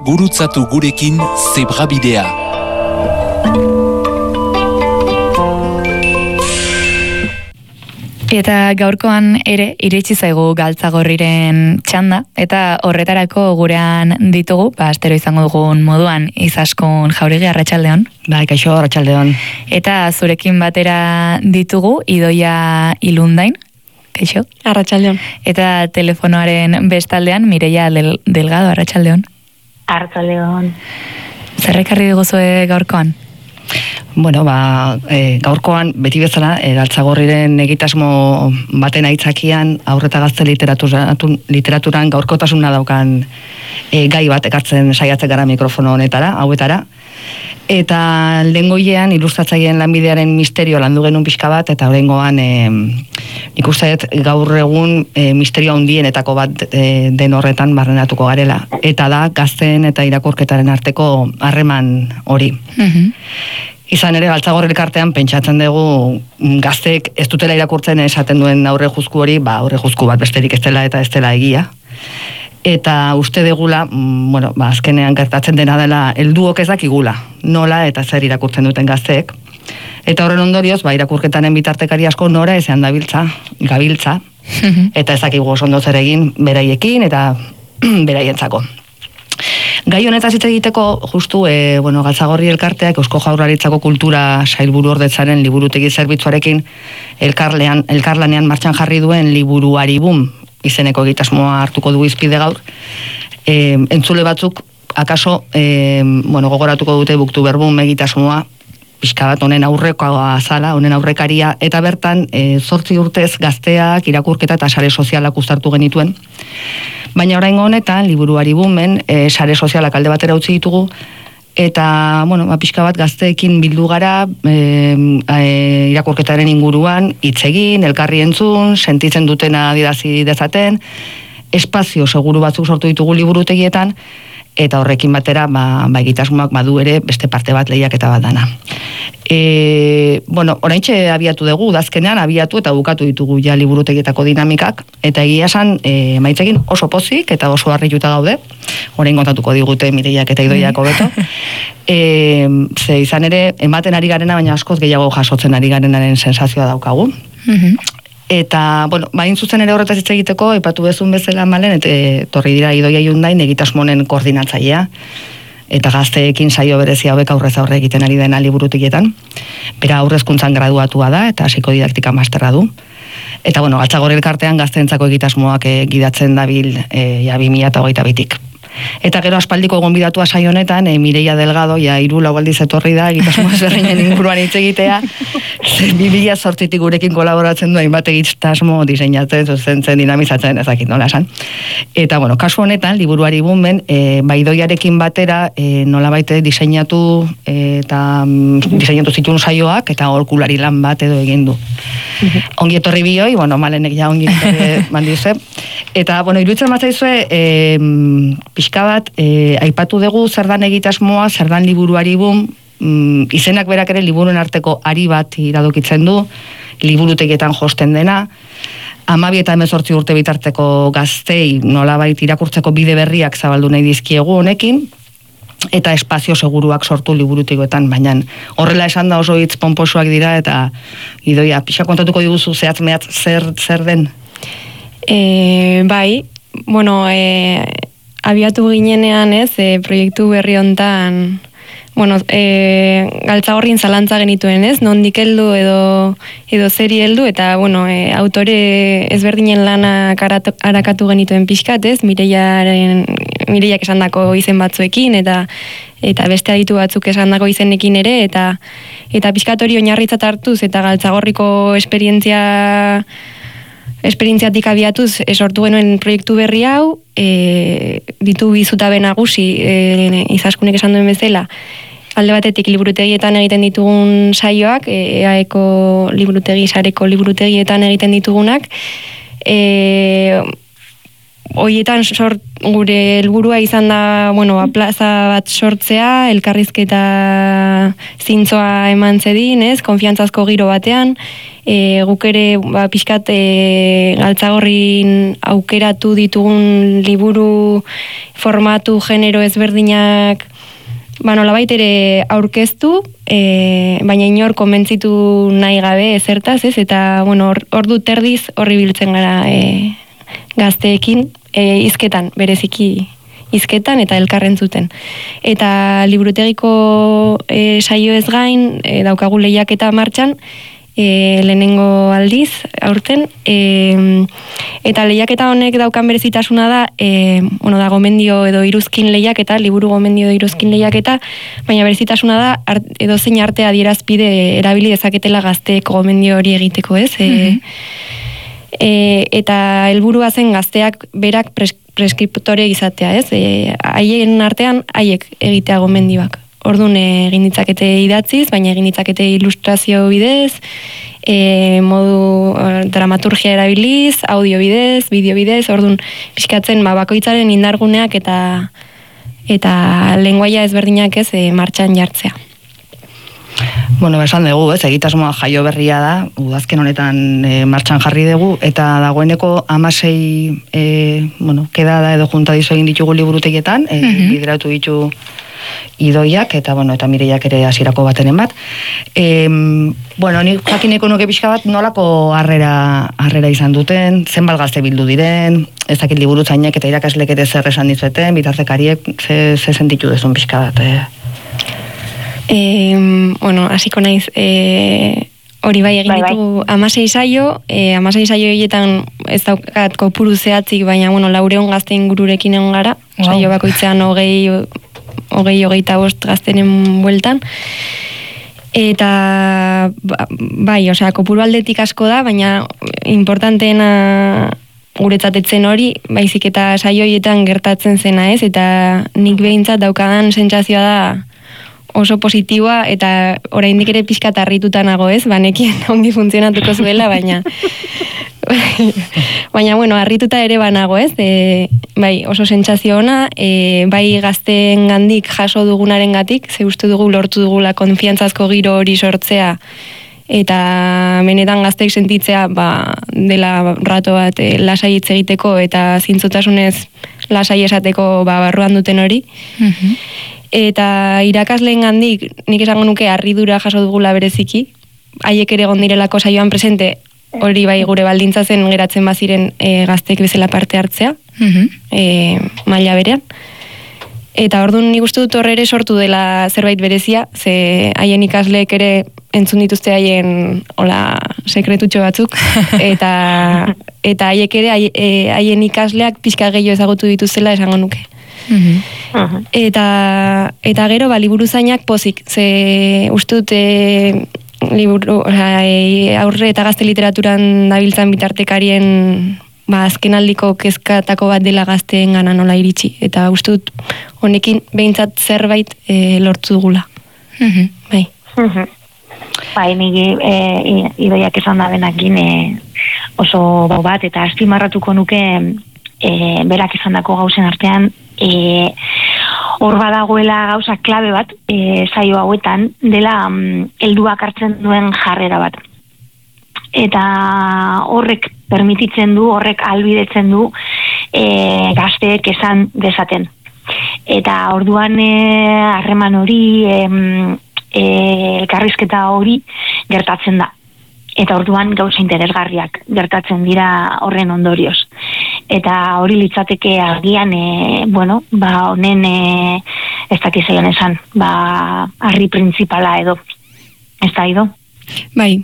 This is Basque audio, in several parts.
gurutzatu gurekin Zebrabidea. Eta gaurkoan ere iritsi zaigu Galtzagorriren txanda, eta horretarako gurean ditugu, astero izango dugun moduan, Izaskun Jauregi, arratsaldeon. Bai, kaixo, arratsaldeon. Eta zurekin batera ditugu Idoia Ilundain, kaixo. Arratsaldeon. Eta telefonoaren bestaldean Mireia Delgado, arratsaldeon. Arratsaldeon. Zer ekarri diguzue gaurkoan? Bueno, gaurkoan beti bezala Galtzagorriren egitasmo baten aitzakian aurreta gazte literaturan gaurkotasuna daukan gai bat ekartzen saiatzen gara mikrofono hauetara. Eta lehengoilean ilustratzaileen lanbidearen misterio landu genuen pixka bat, eta oraingoan ikusteet gaur egun misterio handienetako bat den horretan barrenatuko garela. Eta da gazteen eta irakurketaren arteko harreman hori. Izan ere, Galtzagorri elkartean pentsatzen dugu gazteek ez dutela irakurtzen esaten duen aurre juzku hori, aurre juzku bat besterik ez dela eta ez dela egia. Eta uste degula, azkenean gertatzen dena dela, helduok ez dakigula, nola eta zer irakurtzen duten gazteek. Eta horren ondorioz, irakurketaren bitartekari asko nora ezean gabiltza, eta ez dakigu oso ondo zer egin beraiekin eta beraientzako. Gai honetaz hitz egiteko, justu, Galtzagorri elkarteak Eusko Jaurlaritzako Kultura Sailburuordetzaren liburutegi zerbitzuarekin elkarlanean martxan jarri duen liburuari bum izeneko egitasmoa hartuko du izpide gaur. Entzule batzuk, akaso, gogoratuko dute buktu berbun egitasmoa, pixka bat honen aurrekoa azala, honen aurrekaria, eta bertan 8 urtez gazteak, irakurketa eta sare sozialak uztartu genituen. Baina oraingo honetan, liburuari bumen, sare sozialak alde batera utzi ditugu, eta, pixka bat gazteekin bildu gara, irakurketaren inguruan, hitz egin, elkarri entzun, sentitzen dutena adierazi dezaten, espazio seguru batzuk sortu ditugu liburutegietan, eta horrekin batera, egitasmoak badu ere beste parte bat lehiaketa bat dana. Oraintxe abiatu dugu, udazkenean abiatu eta bukatu ditugu ja liburutegietako dinamikak, eta egia esan emaitzekin oso pozik eta oso harrituta gaude, orain kontatuko digute Mireiak eta Idoiak hobeto. Ze izan ere, ematen ari garena, baina askoz gehiago jasotzen ari garenaren sensazioa daukagu. Eta, bain zuzen ere horretaz hitz egiteko, aipatu bezun bezala malen, eta torri dira Idoia Ilundain egitasmonen koordinatzailea, eta gazteekin saio berezi hauek aurrez aurre egiten ari dena liburutegietan. Bera aurrezkuntzan graduatua da, eta hasiko didaktika masterra du. Eta, Galtzagorri elkartean gazteentzako egitasmoak gidatzen dabil 2022tik. Eta gero aspaldiko gonbidatua saio honetan, Mireia Delgado, 3-4 aldiz etorri da, egitasmo ezberdinen inguruan hitz egitea, 2008tik gurekin kolaboratzen du hainbat egitasmo diseinatzen, zuzentzen, dinamizatzen, ezakit nola esan. Eta, kasu honetan, liburuari bumen, Idoiarekin batera, nolabait diseinatu zituen saioak, eta aholkulari lan bat edo egin du. Ongi etorri bioi, malenek ja ongi etorri mandize. Eta, iruditzen bat zaizue, pixka bat, aipatu dugu zer dan egitasmoa, zer dan liburuari bum, izenak berak ere liburuen arteko ari bat iradokitzen du, liburutegietan josten dena, 12 eta 18 urte bitarteko gaztei nolabait irakurtzeko bide berriak zabaldu nahi dizkiegu honekin, eta espazio seguruak sortu liburutegoetan, baina horrela esan da oso hitz ponposuak dira, eta Idoia, pixa kontatuko diguzu zehatz mehatz zer den? Bai, abiatu ginenean proiektu berri hontan, Galtzagorrin zalantza genituen nondik heldu edo zeri heldu, eta autore ezberdinen lanak arakatu genituen pixkat, Mireiak esandako izen batzuekin, eta beste aditu batzuk esandako izenekin ere, eta pixkat hori oinarritzat hartuz, eta Galtzagorriko esperientziatik abiatuz sortu genuen proiektu berri hau, ditu bi zutabe nagusi, Izaskunek esan duen bezala, alde batetik liburutegietan egiten ditugun saioak, EAeko liburutegi, sareko liburutegietan egiten ditugunak, hoietan gure helburua izan da, plaza bat sortzea, elkarrizketa zintzoa eman zedin, konfiantzazko giro batean, guk ere pixkat Galtzagorrin aukeratu ditugun liburu formatu genero ezberdinak nolabait ere aurkeztu, baina inor konbentzitu nahi gabe ezertaz, eta ordu terdiz horri biltzen gara gazteekin, hizketan, bereziki hizketan eta elkarren zuten. Eta liburutegiko saio ez gain, daukagu lehiaketa martxan, lehenengo aldiz, aurten, eta lehiaketa honek daukan berezitasuna da, da gomendio edo iruzkin lehiaketa, liburu gomendio edo iruzkin lehiaketa, baina berezitasuna da, edozein arte adierazpide erabili dezaketela gazteek gomendio hori egiteko, ez? Eta helburua zen gazteak berak preskriptore izatea, ez? Haien artean haiek egitea gomendioak. Orduan egin ditzakete idatziz, baina egin ditzakete ilustrazio bidez, modu dramaturgia erabiliz, audio bidez, bideo bidez, orduan pixkatzen bakoitzaren indarguneak eta lenguaia ezberdinak ez martxan jartzea. Esan dugu, egitasmoa jaio berria da, udazken honetan martxan jarri dugu, eta dagoeneko 16 kedada edo juntadizo egin ditugu liburutegietan, bideratu ditu Idoiak, eta Mireiak ere hasierako batenen bat. Nik jakineko nuke pixka bat nolako harrera izan duten, zenbat gazte bildu diren, ez dakit liburutzainek eta irakaslek ere zer esan dizueten, bitartekariek ze sentitu dezun pixka bat. Hasiko naiz, hori bai egin ditu 16 saio, 16 saio horietan ez daukat kopuru zehatzik, baina 400 gazte ingururekin egon gara, saio bakoitzean 20-25 gaztenen bueltan, eta bai, kopuru aldetik asko da, baina importanteena guretzatetzen hori, baizik eta saio horietan gertatzen zena, ez? Eta nik behintzat daukadan sentsazioa da oso positiboa, eta oraindik ere pixka harrituta nago, ez? Banekien ongi funtzionatuko zuela, baina harrituta ere banago, ez? Bai, oso sentsazio ona, bai gazteengandik jaso dugunarengatik, ze uste dugu lortu dugula konfiantzazko giro hori sortzea, eta benetan gazteek sentitzea dela rato bat lasai hitz egiteko eta zintzotasunez lasai esateko barruan duten hori. Eta irakasleengandik nik esango nuke harridura jaso dugula bereziki, haiek ere egon direlako saioan presente, hori bai gure baldintza zen geratzen baziren gazteek bezala parte hartzea, maila berean. Eta orduan nik uste dut horre ere sortu dela zerbait berezia, ze haien ikasleek ere entzun dituzte haien sekretutxo batzuk, eta haiek ere haien ikasleak pixka gehiago ezagutu dituzela esango nuke. Eta gero liburuzainak pozik, ze uste dut aurre eta gazte literaturan dabiltzan bitartekarien azkenaldiko kezkatako bat dela gazteen gana nola iritsi, eta uste dut honekin behintzat zerbait lortu dugula. Bai. Bai, nire Idoiak esan da benakin oso bat, eta azpimarratuko nuke berak esan dako gauzen artean, hor badagoela gauza klabe bat, saio hauetan, dela helduak hartzen duen jarrera bat. Eta horrek permititzen du, horrek albidetzen du gazteek esan dezaten. Eta orduan harreman hori, elkarrizketa hori gertatzen da. Eta orduan gauza interesgarriak gertatzen dira horren ondorioz. Eta hori litzateke agian, honen ez dakizeion esan, harri printzipala edo. Ez da, Ido? Bai.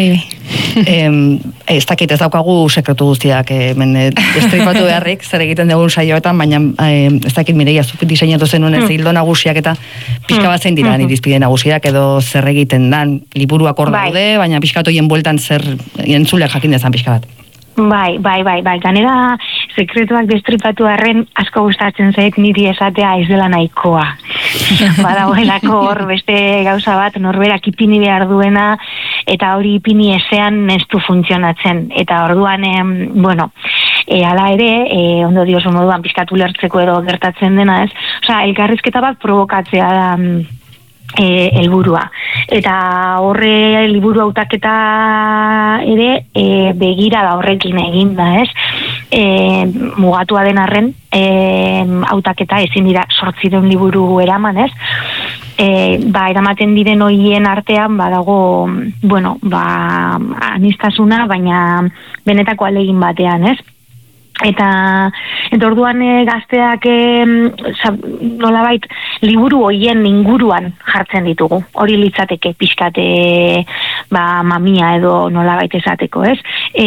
Ez dakit ez daukagu sekretu guztiak estripatu beharrik zer egiten dugun saioetan, baina ez dakit Mireia zuk diseinatu zenuen ez hildo nagusiak eta pixka bat zein dira irizpide nagusiak edo zer egiten dan, liburuak hor daude, baina pixka bat horien bueltan zer entzuleak jakin dezan pixka bat. Bai. Ganera sekretuak destripatu arren asko gustatzen zait niri esatea ez dela nahikoa. badagoelako hor beste gauza bat norberak ipini behar duena, eta hori ipini ezean ez du funtzionatzen. Eta orduan, hala ere, ondo diozu moduan pizkatu lertzeko edo gertatzen dena, ez? Osea, elkarrizketa bat provokatzea da helburua. Eta horre liburu hautaketa ere begira da horrekin egin da, ez? Mugatua den arren hautaketa ezin dira 800 liburu eraman, ez? Eramaten diren hoien artean badago, anistasuna, baina benetako alegin batean, ez? Eta orduan gazteak nolabait liburu hoien inguruan jartzen ditugu. Hori litzateke pixkate mamia edo nolabait esateko, ez?